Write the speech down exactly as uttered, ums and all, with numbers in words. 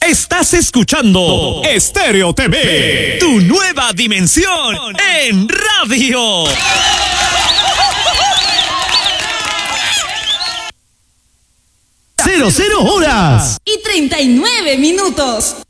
Estás escuchando Estéreo T V, tu nueva dimensión en radio. Cero, cero horas. Y treinta y nueve minutos.